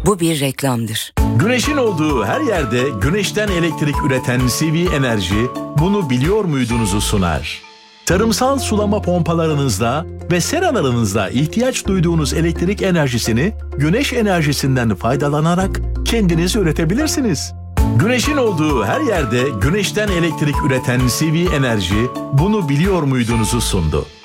Bu bir reklamdır. Güneşin olduğu her yerde güneşten elektrik üreten CV Enerji bunu biliyor muydunuzu sunar. Tarımsal sulama pompalarınızda ve seralarınızda ihtiyaç duyduğunuz elektrik enerjisini güneş enerjisinden faydalanarak kendiniz üretebilirsiniz. Güneşin olduğu her yerde güneşten elektrik üreten CV Enerji bunu biliyor muydunuzu sundu.